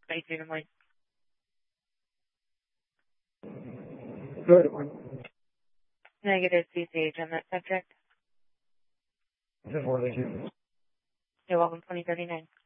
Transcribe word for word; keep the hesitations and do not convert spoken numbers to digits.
twenty-two Des Moines. Go Des Moines. Negative C C H on that subject. Just one, thank you. You're welcome, twenty thirty-nine.